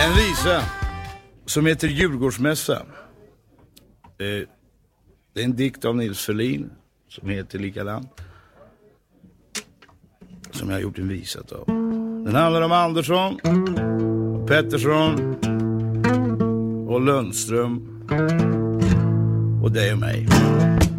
En visa som heter Djurgårdsmässa. Det är en dikt av Nils Ferlin som heter likadant. Som jag har gjort en visa av. Den handlar om Andersson, Pettersson och Lundström och dig och mig.